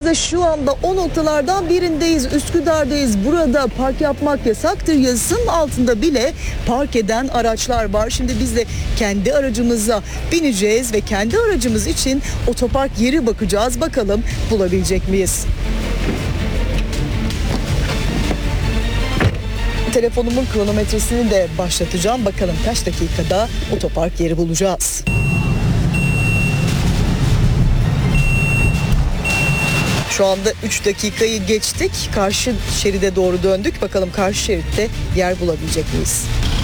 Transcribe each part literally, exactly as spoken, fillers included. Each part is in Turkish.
İstanbul'da şu anda o noktalardan birindeyiz. Üsküdar'dayız. Burada park yapmak yasaktır yazısının altında bile park eden araçlar var. Şimdi biz de kendi aracımıza bineceğiz ve kendi aracımız için otopark yeri bakacağız. Bakalım bulabilecek miyiz? Telefonumun kronometresini de başlatacağım. Bakalım kaç dakikada otopark yeri bulacağız. Şu anda üç dakikayı geçtik. Karşı şeride doğru döndük. Bakalım karşı şeritte yer bulabilecek miyiz?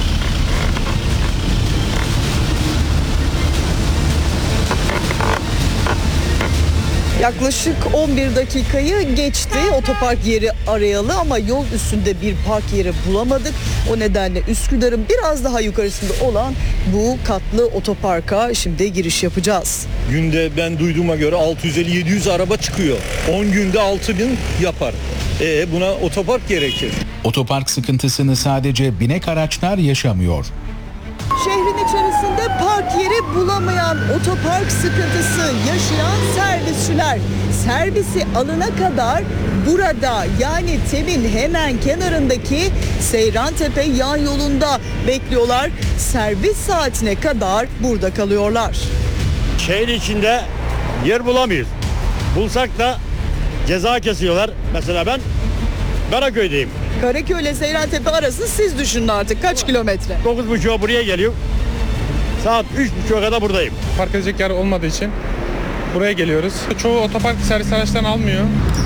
Yaklaşık on bir dakikayı geçti otopark yeri arayalı ama yol üstünde bir park yeri bulamadık. O nedenle Üsküdar'ın biraz daha yukarısında olan bu katlı otoparka şimdi giriş yapacağız. Günde ben duyduğuma göre altı yüz elli yedi yüz araba çıkıyor. on günde altı bin yapar. E buna otopark gerekir. Otopark sıkıntısını sadece binek araçlar yaşamıyor. Şehrin içerisinde park yeri bulamayan, otopark sıkıntısı yaşayan servisçiler servisi alana kadar burada, yani Tem'in hemen kenarındaki Seyrantepe yan yolunda bekliyorlar. Servis saatine kadar burada kalıyorlar. Şehir içinde yer bulamıyoruz. Bulsak da ceza kesiyorlar. Mesela ben Karaköy'deyim. Karaköy ile Seyrantepe arası siz düşünün artık kaç kilometre? dokuz buçuğa buraya geliyor. Saat üç buçuğa kadar buradayım. Park edecek yer olmadığı için buraya geliyoruz. Çoğu otopark servis araçlarını almıyor.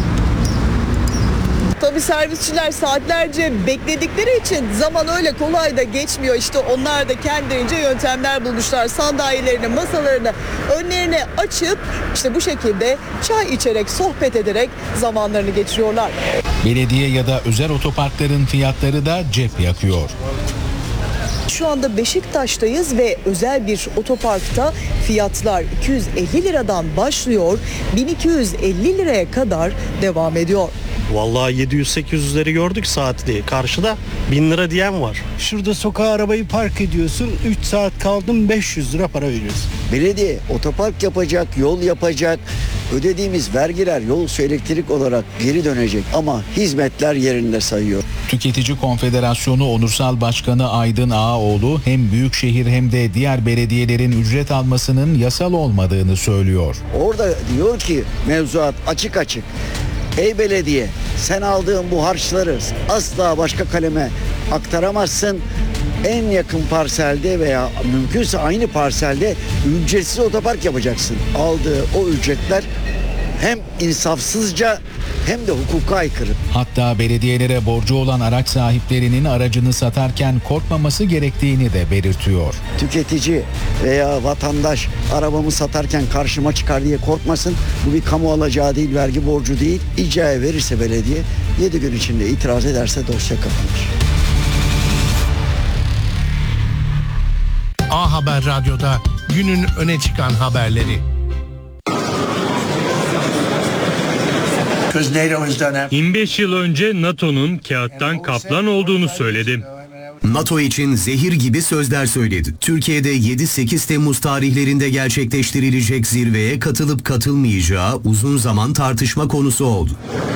Tabii servisçiler saatlerce bekledikleri için zaman öyle kolay da geçmiyor. İşte onlar da kendilerince yöntemler bulmuşlar. Sandalyelerini, masalarını önlerine açıp işte bu şekilde çay içerek, sohbet ederek zamanlarını geçiriyorlar. Belediye ya da özel otoparkların fiyatları da cep yakıyor. Şu anda Beşiktaş'tayız ve özel bir otoparkta fiyatlar iki yüz elli liradan başlıyor, bin iki yüz elli liraya kadar devam ediyor. Vallahi yedi yüz sekiz yüzleri gördük saatli. Karşıda bin lira diyen var. Şurada sokağa arabayı park ediyorsun. üç saat kaldım beş yüz lira para veriyorsun. Belediye otopark yapacak, yol yapacak. Ödediğimiz vergiler yol su elektrik olarak geri dönecek ama hizmetler yerinde sayıyor. Tüketici Konfederasyonu Onursal Başkanı Aydın Ağaoğlu hem Büyükşehir hem de diğer belediyelerin ücret almasının yasal olmadığını söylüyor. Orada diyor ki mevzuat açık açık. Ey belediye, sen aldığın bu harçları asla başka kaleme aktaramazsın. En yakın parselde veya mümkünse aynı parselde ücretsiz otopark yapacaksın. Aldığı o ücretler hem insafsızca hem de hukuka aykırı. Hatta belediyelere borcu olan araç sahiplerinin aracını satarken korkmaması gerektiğini de belirtiyor. Tüketici veya vatandaş arabamı satarken karşıma çıkar diye korkmasın. Bu bir kamu alacağı değil, vergi borcu değil. İcraya verirse belediye yedi gün içinde itiraz ederse dosya kapanır. A Haber Radyo'da günün öne çıkan haberleri. yirmi beş yıl önce NATO'nun kağıttan kaplan olduğunu söyledi. NATO için zehir gibi sözler söyledi. Türkiye'de yedi sekiz Temmuz tarihlerinde gerçekleştirilecek zirveye katılıp katılmayacağı uzun zaman tartışma konusu oldu.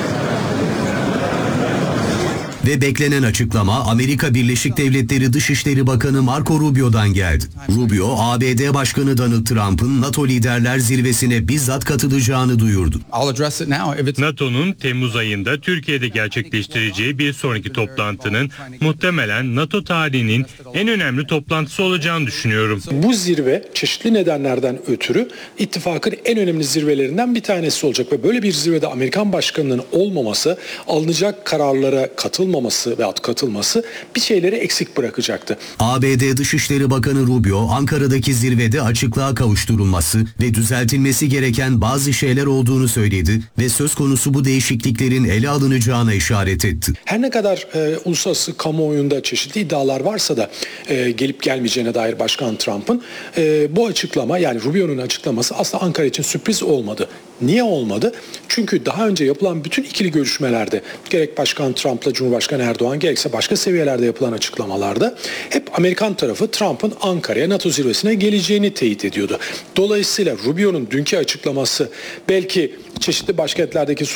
Ve beklenen açıklama Amerika Birleşik Devletleri Dışişleri Bakanı Marco Rubio'dan geldi. Rubio, A B D Başkanı Donald Trump'ın NATO Liderler Zirvesi'ne bizzat katılacağını duyurdu. NATO'nun Temmuz ayında Türkiye'de gerçekleştireceği bir sonraki toplantının muhtemelen NATO tarihinin en önemli toplantısı olacağını düşünüyorum. Bu zirve çeşitli nedenlerden ötürü ittifakın en önemli zirvelerinden bir tanesi olacak ve böyle bir zirvede Amerikan başkanının olmaması, alınacak kararlara katılmaması veyahut katılması bir şeyleri eksik bırakacaktı. A B D Dışişleri Bakanı Rubio, Ankara'daki zirvede açıklığa kavuşturulması ve düzeltilmesi gereken bazı şeyler olduğunu söyledi ve söz konusu bu değişikliklerin ele alınacağına işaret etti. Her ne kadar e, uluslararası kamuoyunda çeşitli iddialar varsa da e, gelip gelmeyeceğine dair Başkan Trump'ın e, bu açıklama, yani Rubio'nun açıklaması aslında Ankara için sürpriz olmadı. Niye olmadı? Çünkü daha önce yapılan bütün ikili görüşmelerde gerek Başkan Trump'la Cumhurbaşkanı Erdoğan gerekse başka seviyelerde yapılan açıklamalarda hep Amerikan tarafı Trump'ın Ankara'ya NATO zirvesine geleceğini teyit ediyordu. Dolayısıyla Rubio'nun dünkü açıklaması belki çeşitli başkentlerdeki